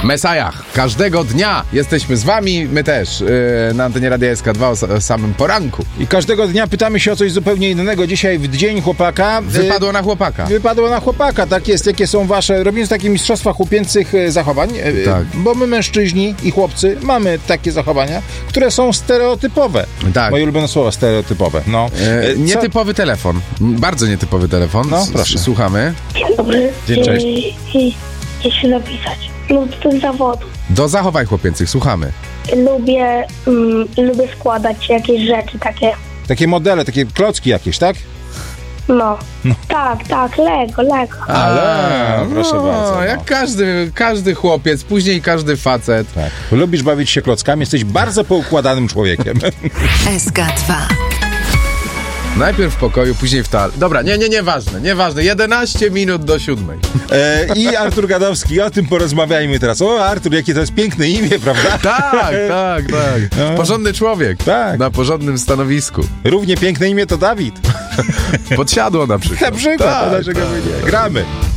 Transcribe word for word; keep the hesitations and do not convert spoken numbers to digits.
Mesajach. Każdego dnia jesteśmy z wami, my też, yy, na antenie Radia S K dwa o, o samym poranku. I każdego dnia pytamy się o coś zupełnie innego. Dzisiaj w Dzień Chłopaka. Wypadło na chłopaka. Wypadło na chłopaka, tak jest. Jakie są wasze, robimy takie mistrzostwa chłopięcych zachowań, tak. Bo my mężczyźni i chłopcy mamy takie zachowania, które są stereotypowe. Tak. Moje ulubione słowo, stereotypowe. No. E, nietypowy telefon. Bardzo nietypowy telefon. No, proszę. Słuchamy. Dzień dobry. Dzień, cześć. Chcę się napisać. Lub do zawodu. Do zachowań chłopięcych, słuchamy. Lubię, mm, lubię składać jakieś rzeczy takie. Takie modele, takie klocki jakieś, tak? No. no. Tak, tak, Lego, Lego. Ale, no, proszę bardzo. No. Jak każdy, każdy chłopiec, później każdy facet. Tak. Lubisz bawić się klockami, jesteś bardzo poukładanym człowiekiem. S K dwa. Najpierw w pokoju, później w toalecie. Dobra, nie, nie, nieważne, nieważne. jedenaście minut do siódmej. E, I Artur Gadowski, o tym porozmawiajmy teraz. O, Artur, jakie to jest piękne imię, prawda? Tak, tak, tak. No. Porządny człowiek. Tak. Na porządnym stanowisku. Równie piękne imię to Dawid. Podsiadło na przykład. Na przykład, tak, dlaczego tak, by nie? tak. Gramy.